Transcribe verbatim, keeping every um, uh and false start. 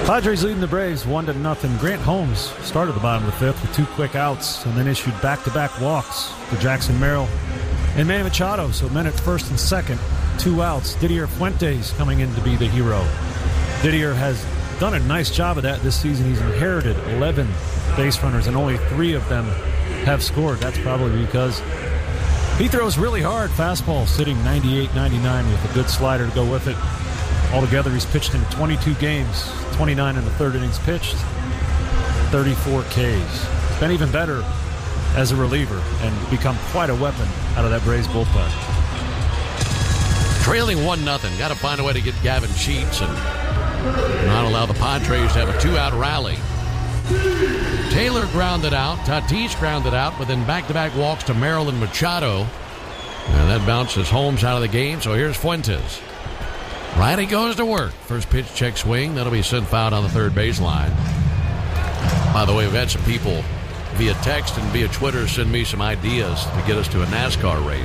Padres leading the Braves one to nothing. Grant Holmes started the bottom of the fifth with two quick outs and then issued back-to-back walks for Jackson Merrill and Manny Machado. So men at first and second, two outs. Didier Fuentes coming in to be the hero. Didier has done a nice job of that this season. He's inherited eleven base runners and only three of them have scored. That's probably because he throws really hard. Fastball sitting ninety-eight ninety-nine with a good slider to go with it. Altogether, he's pitched in twenty-two games, twenty-nine in the third innings pitched, thirty-four Ks. It's been even better as a reliever and become quite a weapon out of that Braves bullpen. Trailing one nothing. Got to find a way to get Gavin Sheets and not allow the Padres to have a two-out rally. Taylor grounded out. Tatis grounded out, but then back-to-back walks to Merrill and Machado. And that bounces Holmes out of the game, so here's Fuentes. Righty goes to work. First pitch check swing. That'll be sent foul on the third baseline. By the way, we've had some people via text and via Twitter send me some ideas to get us to a NASCAR race.